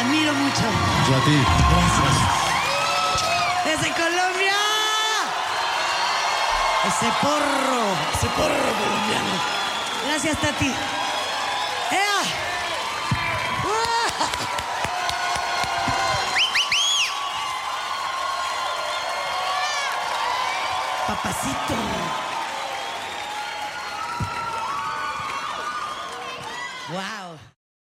admiro mucho. Yo a ti. Gracias. Desde Colombia. Ese porro colombiano. Gracias, Tati. ¡Ea! ¡Uah! Papacito. Wow.